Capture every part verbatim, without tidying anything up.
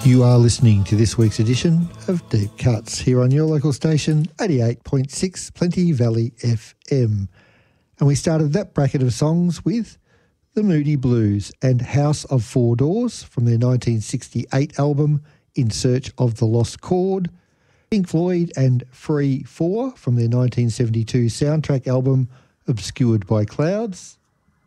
You are listening to this week's edition of Deep Cuts here on your local station, eighty-eight point six Plenty Valley F M. And we started that bracket of songs with The Moody Blues and House of Four Doors from their nineteen sixty-eight album In Search of the Lost Chord, Pink Floyd and Free four from their nineteen seventy-two soundtrack album Obscured by Clouds,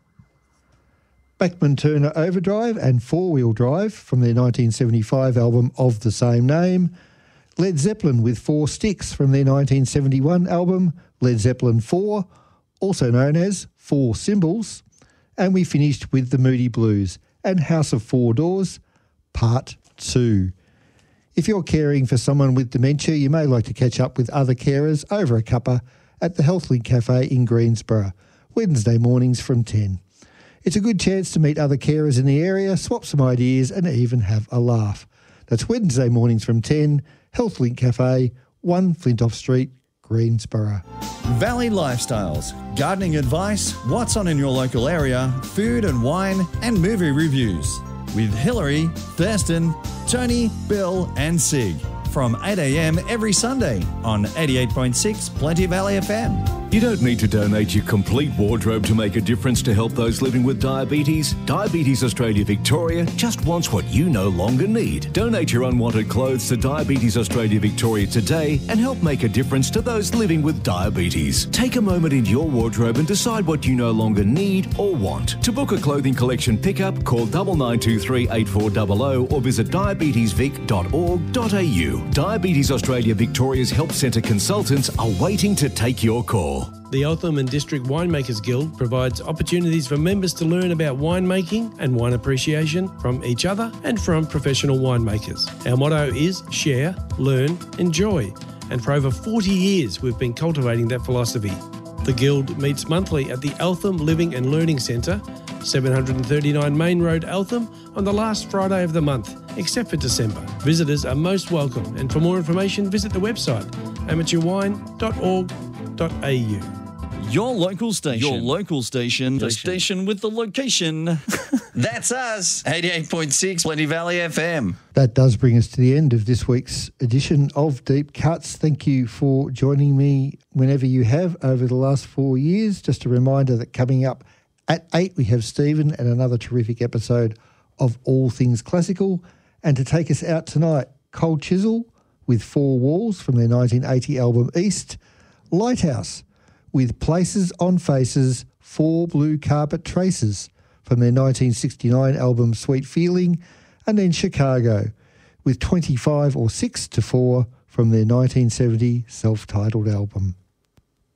Bachman Turner Overdrive and Four Wheel Drive from their nineteen seventy-five album of the same name, Led Zeppelin with Four Sticks from their nineteen seventy-one album Led Zeppelin four, also known as Four Symbols, and we finished with The Moody Blues and House of Four Doors, Part two. If you're caring for someone with dementia, you may like to catch up with other carers over a cuppa at the HealthLink Cafe in Greensborough, Wednesday mornings from ten. It's a good chance to meet other carers in the area, swap some ideas and even have a laugh. That's Wednesday mornings from ten, HealthLink Cafe, one Flintoff Street, Greensborough. Valley Lifestyles, gardening advice, what's on in your local area, food and wine and movie reviews. With Hillary, Thurston, Tony, Bill and Sig. From eight a m every Sunday on eighty-eight point six Plenty Valley F M. You don't need to donate your complete wardrobe to make a difference to help those living with diabetes. Diabetes Australia Victoria just wants what you no longer need. Donate your unwanted clothes to Diabetes Australia Victoria today and help make a difference to those living with diabetes. Take a moment in your wardrobe and decide what you no longer need or want. To book a clothing collection pickup, call nine nine two three eight four zero zero or visit diabetes vic dot org dot a u. Diabetes Australia Victoria's Help Centre consultants are waiting to take your call. The Eltham and District Winemakers Guild provides opportunities for members to learn about winemaking and wine appreciation from each other and from professional winemakers. Our motto is share, learn, enjoy. And for over forty years, we've been cultivating that philosophy. The Guild meets monthly at the Eltham Living and Learning Centre, seven thirty-nine Main Road, Eltham, on the last Friday of the month, except for December. Visitors are most welcome, and for more information, visit the website amateur wine dot org dot a u. Your local station. Your local station. The station with the location. That's us. eighty-eight point six Plenty Valley F M. That does bring us to the end of this week's edition of Deep Cuts. Thank you for joining me whenever you have over the last four years. Just a reminder that coming up at eight we have Stephen and another terrific episode of All Things Classical. And to take us out tonight, Cold Chisel with Four Walls from their nineteen eighty album East, Lighthouse with Places on Faces, Four Blue Carpet Traces from their nineteen sixty-nine album Sweet Feeling, and then Chicago with twenty-five or six to four from their nineteen seventy self-titled album.